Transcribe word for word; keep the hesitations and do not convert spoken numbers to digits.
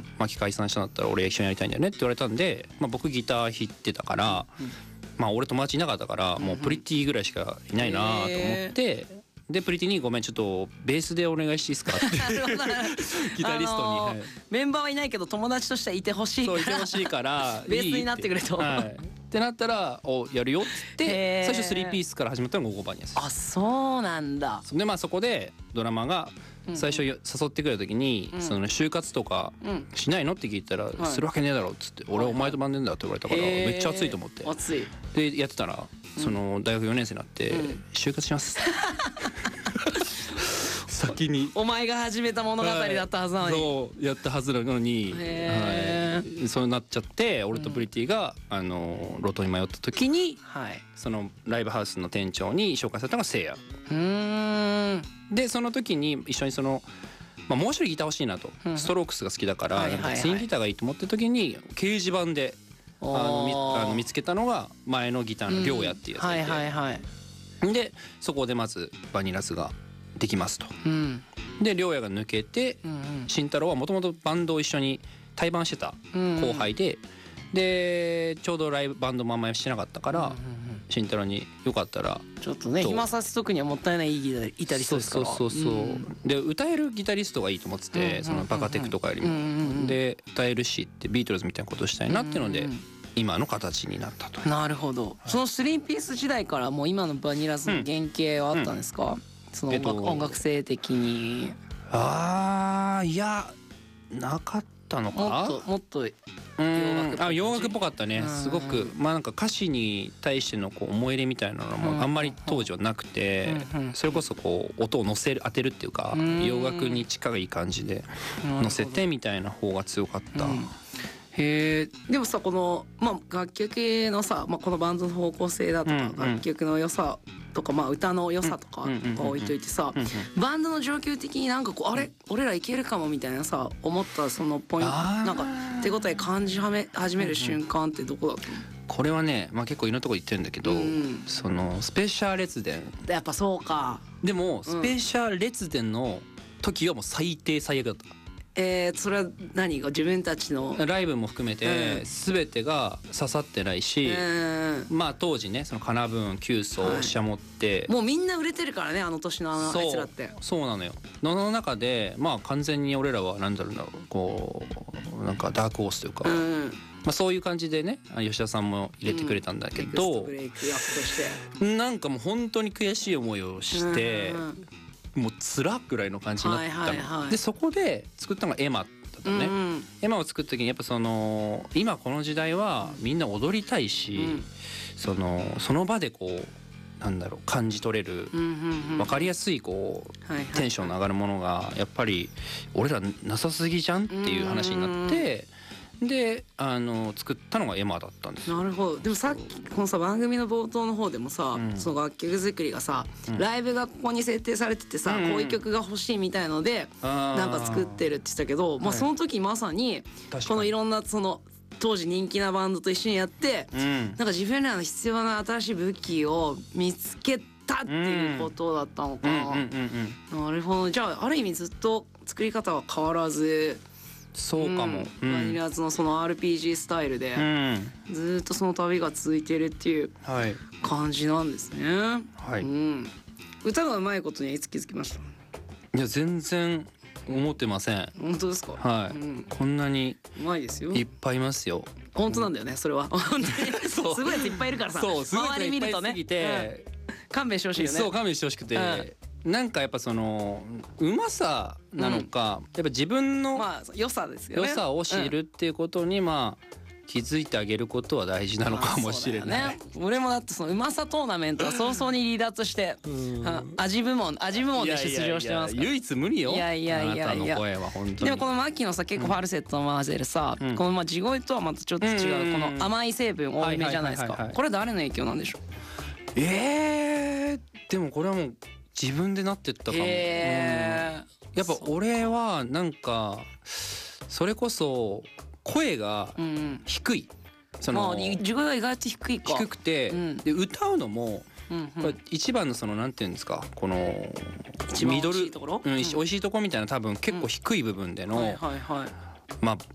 マキ解散したんだったら俺一緒にやりたいんだよねって言われたんで、まあ、僕ギター弾いてたから、うん、まあ俺友達いなかったからもうプリティぐらいしかいないなと思って、でプリティにごめんちょっとベースでお願いしていいですかってギタリストに、はい、 メンバーはいないけど友達としてはいてほしいから、 そういてほしいからベースになってくれと、 はい、ってなったらおやるよっつって最初スリーピースから始まったのがゴーゴーバニラス。 あ、そうなんだ。 でまあそこでドラマが最初誘ってくる時に、うん、その就活とかしないのって聞いたら、うん、するわけねえだろっつって、俺お前とバンドんだって言われたからめっちゃ熱いと思って、 熱いでやってたらその大学よねん生になって就活します先にお前が始めた物語だったはずなのに、 そうやったはずなのに、はい、そうなっちゃって、俺とプリティがあの路頭に迷った時に、はい、そのライブハウスの店長に紹介されたのがせいや。うーんでその時に一緒にその、まあ、もう一人ギター欲しいなと、うん、ストロークスが好きだから、はいはいはい、ツインギターがいいと思った時に掲示板であの 見, あの見つけたのが前のギターのりょうやっていうやつで、うんはいはいはい、でそこでまずバニラスができますと、うん、でりょうやが抜けて、うんうん、慎太郎はもともとバンドを一緒に対バンしてた後輩で、うんうん、でちょうどライブバンドもあんまりしてなかったから、うんうんうん、慎太郎によかったらちょっとね暇させとくにはもったいないギタリストですから、 そうそうそうそう、うん、で歌えるギタリストがいいと思ってて、うんうんうん、そのバカテクとかよりも、うんうんうん、で歌えるしってビートルズみたいなことしたいなっていうので、うんうんうん、今の形になったと。 なるほど、はい、そのスリーピース時代からもう今のバニラスの原型はあったんですか、うんうん、その音楽、えっと、音楽性的に。 あーいやなかったのか、 もっともっとうんあ洋楽っぽかったね、すごく。まあなんか歌詞に対してのこう思い入れみたいなのもあんまり当時はなくて、それこそこう音を乗せる当てるっていうか洋楽に近い感じで乗せてみたいな方が強かった。 へえ。でもさこの、まあ、楽曲のさ、まあ、このバンドの方向性だとか、うんうん、楽曲の良さとか、まあ、歌の良さとか置いといてさ、バンドの状況的になんかこうあれ俺らいけるかもみたいなさ思ったそのポイントなんか手応え感じ始める瞬間ってどこだったの？ これはね、まあ、結構いろんなとこ言ってるんだけど、うん、そのスペシャル列伝やっぱそうか。 でもスペシャル列伝の時はもう最低最悪だった。 えー、それは何が自分たちのライブも含めて全てが刺さってないし、うん、まあ当時ねそのカナブーンキュウソシャモって、 はい、もうみんな売れてるからねあの年のあいつらって。 そうなのよ。の中でまあ完全に俺らは何だろうなこうなんかダークホースというか、うんまあ、そういう感じでね吉田さんも入れてくれたんだけど、うん、ブレイクアップとしてなんかもう本当に悔しい思いをして、うんもう辛くらいの感じになったの、はいはいはい、でそこで作ったのがエマだったのね、うんうん、エマを作った時にやっぱその今この時代はみんな踊りたいし、うん、そのその場でこうなんだろう感じ取れる、うんうんうん、分かりやすいこう、はいはいはい、テンションの上がるものがやっぱり俺らなさすぎじゃんっていう話になって、であの作ったのがエマだったんですよ。 なるほど。でもさっきこのさ番組の冒頭の方でもさ、うん、その楽曲作りがさ、うん、ライブがここに設定されててさ、うん、こういう曲が欲しいみたいので、うん、なんか作ってるって言ってたけど、まあ、その時まさにこのいろんなその当時人気なバンドと一緒にやって、うん、なんか自分らの必要な新しい武器を見つけたっていうことだったのかな。なるほど。じゃあある意味ずっと作り方は変わらず。 そうかも、 うん、バニラズのその アールピージー スタイルでずっとその旅が続いてるっていう感じなんですね、はいうん、歌がうまいことにはいつ気づきました？ いや全然思ってません。 本当ですか？ はい、うん、こんなにうまいですよ。 いっぱいいますよ。 本当なんだよねそれは本当にすごいやついっぱいいるからさそうすごい周り見るとね、 て、 うん、勘弁してほしいよね。 そう勘弁してほしくて、うん、なんかやっぱそのうまさなのか、うん、やっぱ自分のまあ良さですよね。 良さを知るっていうことにまあ気づいてあげることは大事なのかもしれない、 まあね、俺もだってそのうまさトーナメントは早々に離脱して味部門味部門で出場してますから。 いやいやいや唯一無二よ。 いやいやいやいやあなたの声は本当に。 でもこのマキのさ結構ファルセットの混ぜるさ、うん、このまあ地声とはまたちょっと違うこの甘い成分多めじゃないですか。これ誰の影響なんでしょう？ えー、でもこれはもう自分でなってったかも、えーうん、やっぱ俺はなんかそれこそ声が低い、うん、その自分が意外と低いか低くて、うん、で歌うのも、うんうん、一番のそのなんていうんですかこの一番美味しいところ、 うん、美味しいところみたいな多分結構低い部分での、うんはいはいはい、まあ